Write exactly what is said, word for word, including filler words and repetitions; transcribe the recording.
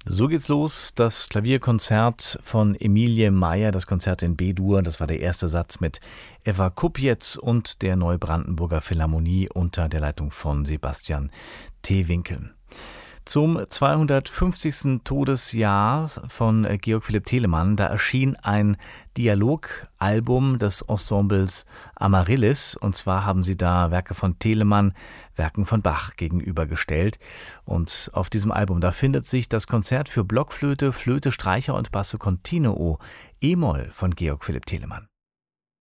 So geht's los. Das Klavierkonzert von Emilie Meyer, das Konzert in B-Dur. Das war der erste Satz mit Eva Kupiec und der Neubrandenburger Philharmonie unter der Leitung von Sebastian Teewinkel. Zum zweihundertfünfzigsten Todesjahr von Georg Philipp Telemann, da erschien ein Dialogalbum des Ensembles Amaryllis. Und zwar haben sie da Werke von Telemann, Werken von Bach gegenübergestellt. Und auf diesem Album, da findet sich das Konzert für Blockflöte, Flöte, Streicher und Basso Continuo E-Moll von Georg Philipp Telemann.